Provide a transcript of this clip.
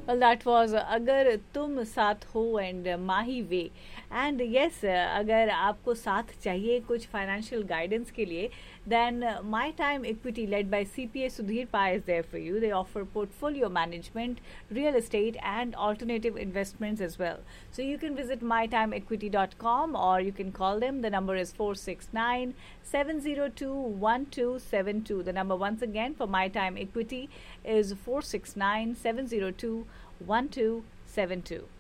Well, that was अगर तुम साथ हो and Mahi way. And yes, अगर आपको साथ चाहिए कुछ financial guidance के लिए, then My Time Equity led by CPA Sudhir Pai is there for you. They offer portfolio management, real estate, and alternative investments as well. So you can visit mytimeequity.com or you can call them. The number is 469 702 1272. The number once again for My Time Equity is 469 702 1272.